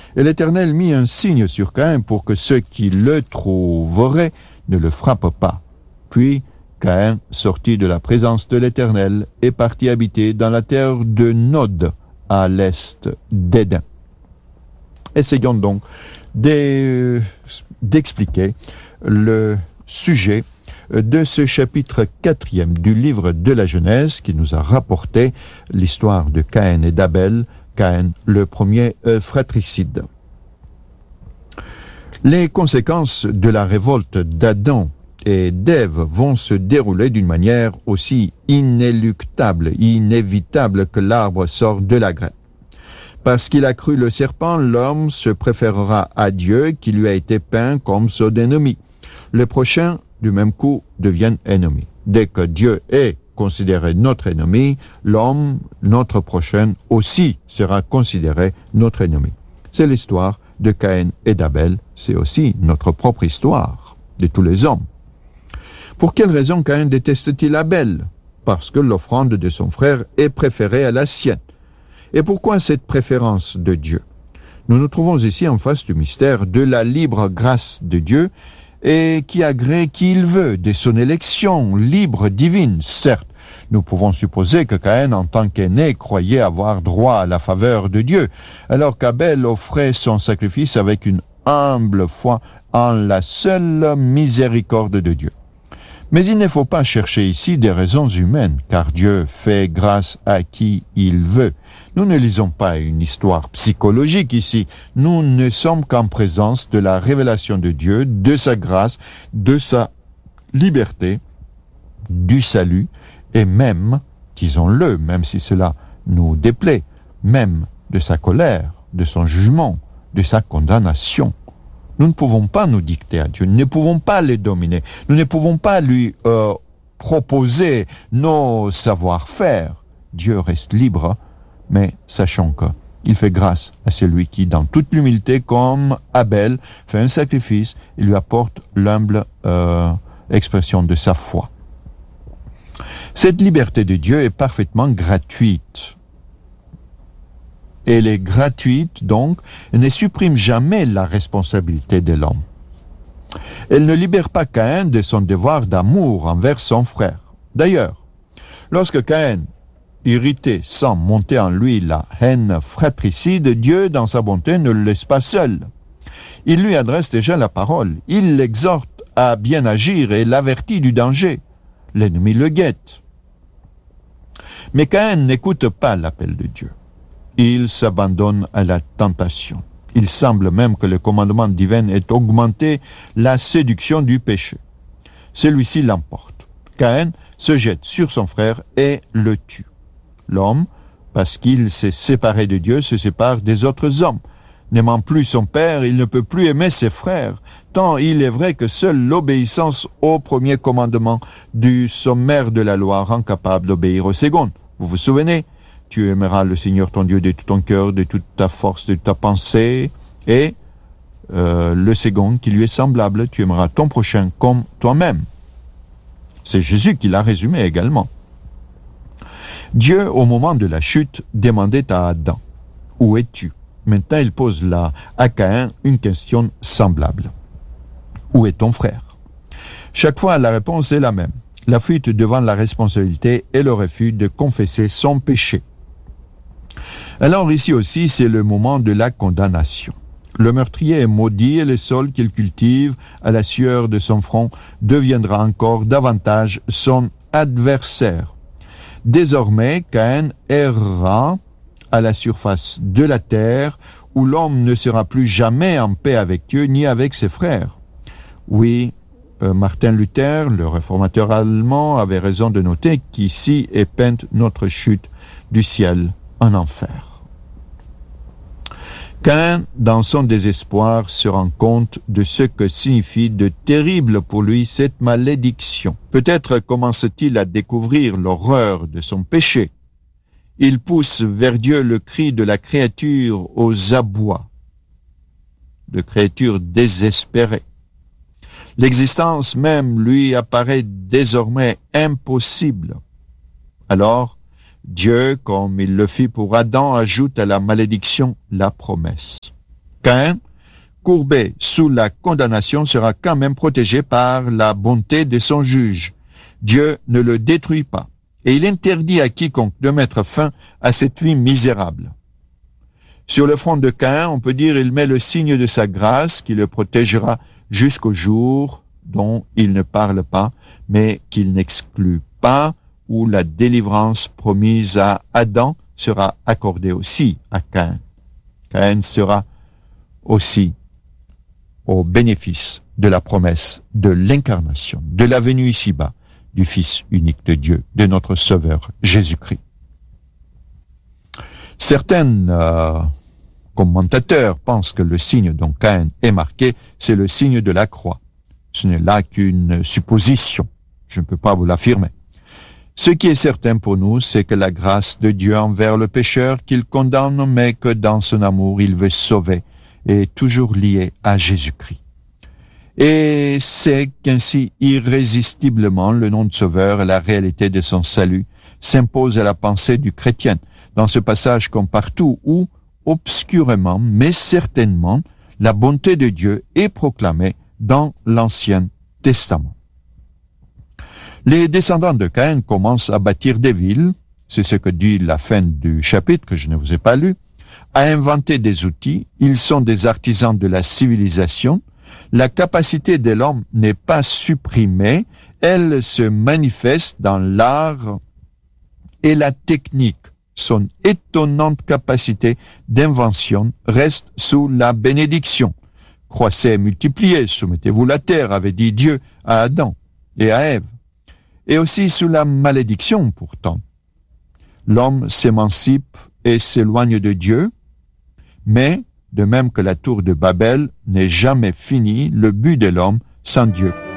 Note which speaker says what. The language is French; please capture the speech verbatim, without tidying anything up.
Speaker 1: Et l'Éternel mit un signe sur Caïn pour que ceux qui le trouveraient ne le frappent pas. Puis Caïn sortit de la présence de l'Éternel et partit habiter dans la terre de Nod, à l'est d'Éden. Essayons donc d'expliquer le sujet de ce chapitre quatrième du livre de la Genèse qui nous a rapporté l'histoire de Caïn et d'Abel, Caïn, le premier fratricide. Les conséquences de la révolte d'Adam et d'Ève vont se dérouler d'une manière aussi inéluctable, inévitable que l'arbre sort de la graine. Parce qu'il a cru le serpent, l'homme se préférera à Dieu qui lui a été peint comme son ennemi. Le prochain, du même coup, devient ennemi. Dès que Dieu est considéré notre ennemi, l'homme, notre prochain, aussi sera considéré notre ennemi. C'est l'histoire de Caïn et d'Abel, c'est aussi notre propre histoire de tous les hommes. Pour quelle raison Caïn déteste-t-il Abel? Parce que l'offrande de son frère est préférée à la sienne. Et pourquoi cette préférence de Dieu? Nous nous trouvons ici en face du mystère de la libre grâce de Dieu et qui agrée qui il veut de son élection libre, divine. Certes, nous pouvons supposer que Caïn, en tant qu'aîné, croyait avoir droit à la faveur de Dieu, alors qu'Abel offrait son sacrifice avec une humble foi en la seule miséricorde de Dieu. Mais il ne faut pas chercher ici des raisons humaines, car Dieu fait grâce à qui il veut. Nous ne lisons pas une histoire psychologique ici. Nous ne sommes qu'en présence de la révélation de Dieu, de sa grâce, de sa liberté, du salut, et même, disons-le, même si cela nous déplaît, même de sa colère, de son jugement, de sa condamnation. Nous ne pouvons pas nous dicter à Dieu, nous ne pouvons pas le dominer, nous ne pouvons pas lui euh, proposer nos savoir-faire. Dieu reste libre, mais sachons qu'il fait grâce à celui qui, dans toute l'humilité, comme Abel, fait un sacrifice et lui apporte l'humble euh, expression de sa foi. Cette liberté de Dieu est parfaitement gratuite. Elle est gratuite, donc, elle ne supprime jamais la responsabilité de l'homme. Elle ne libère pas Caïn de son devoir d'amour envers son frère. D'ailleurs, lorsque Caïn, irrité, sent monter en lui la haine fratricide, Dieu, dans sa bonté, ne le laisse pas seul. Il lui adresse déjà la parole. Il l'exhorte à bien agir et l'avertit du danger. L'ennemi le guette. Mais Caïn n'écoute pas l'appel de Dieu. Il s'abandonne à la tentation. Il semble même que le commandement divin ait augmenté la séduction du péché. Celui-ci l'emporte. Caïn se jette sur son frère et le tue. L'homme, parce qu'il s'est séparé de Dieu, se sépare des autres hommes. N'aimant plus son père, il ne peut plus aimer ses frères, tant il est vrai que seule l'obéissance au premier commandement du sommaire de la loi rend capable d'obéir au second. Vous vous souvenez? Tu aimeras le Seigneur ton Dieu de tout ton cœur, de toute ta force, de toute ta pensée, et euh, le second qui lui est semblable, tu aimeras ton prochain comme toi-même. C'est Jésus qui l'a résumé également. Dieu, au moment de la chute, demandait à Adam, « Où es-tu » Maintenant, il pose là à Caïn une question semblable. « Où est ton frère » Chaque fois, la réponse est la même. La fuite devant la responsabilité et le refus de confesser son péché. Alors ici aussi, c'est le moment de la condamnation. Le meurtrier est maudit et le sol qu'il cultive à la sueur de son front deviendra encore davantage son adversaire. Désormais, Caïn errera à la surface de la terre où l'homme ne sera plus jamais en paix avec Dieu ni avec ses frères. Oui, euh, Martin Luther, le réformateur allemand, avait raison de noter qu'ici est peinte notre chute du ciel en enfer. Caïn, dans son désespoir, se rend compte de ce que signifie de terrible pour lui cette malédiction. Peut-être commence-t-il à découvrir l'horreur de son péché. Il pousse vers Dieu le cri de la créature aux abois, de créature désespérée. L'existence même lui apparaît désormais impossible. Alors, Dieu, comme il le fit pour Adam, ajoute à la malédiction la promesse. Caïn, courbé sous la condamnation, sera quand même protégé par la bonté de son juge. Dieu ne le détruit pas, et il interdit à quiconque de mettre fin à cette vie misérable. Sur le front de Caïn, on peut dire, il met le signe de sa grâce qui le protégera jusqu'au jour dont il ne parle pas, mais qu'il n'exclut pas, où la délivrance promise à Adam sera accordée aussi à Caïn. Caïn sera aussi au bénéfice de la promesse de l'incarnation, de la venue ici-bas du Fils unique de Dieu, de notre Sauveur Jésus-Christ. Certains euh, commentateurs pensent que le signe dont Caïn est marqué, c'est le signe de la croix. Ce n'est là qu'une supposition. Je ne peux pas vous l'affirmer. Ce qui est certain pour nous, c'est que la grâce de Dieu envers le pécheur qu'il condamne, mais que dans son amour, il veut sauver, est toujours liée à Jésus-Christ. Et c'est qu'ainsi, irrésistiblement, le nom de Sauveur et la réalité de son salut s'imposent à la pensée du chrétien, dans ce passage comme partout où, obscurément, mais certainement, la bonté de Dieu est proclamée dans l'Ancien Testament. Les descendants de Caïn commencent à bâtir des villes, c'est ce que dit la fin du chapitre que je ne vous ai pas lu, à inventer des outils, ils sont des artisans de la civilisation. La capacité de l'homme n'est pas supprimée, elle se manifeste dans l'art et la technique. Son étonnante capacité d'invention reste sous la bénédiction. Croissez et multipliez, soumettez-vous la terre, avait dit Dieu à Adam et à Ève. Et aussi sous la malédiction pourtant. L'homme s'émancipe et s'éloigne de Dieu, mais, de même que la tour de Babel n'est jamais finie, le but de l'homme sans Dieu